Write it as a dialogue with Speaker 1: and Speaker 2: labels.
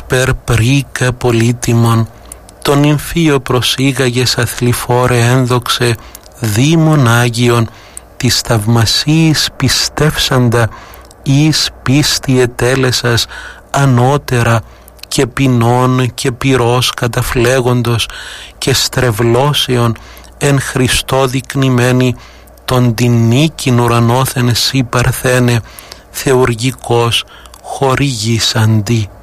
Speaker 1: υπερπρίκα πολύτιμον, τον Ιμφίο προσήγαγες αθληφόρε ένδοξε, δήμον Άγιον, της θαυμασίης πιστεύσαντα, εις πίστη ετέλεσας ανώτερα, και ποινών και πυρός καταφλέγοντος και στρεβλώσεων εν Χριστώ δεικνυμένη, τον την νίκην ουρανόθεν εσύ παρθένε, θεουργικός χορηγήσαντι.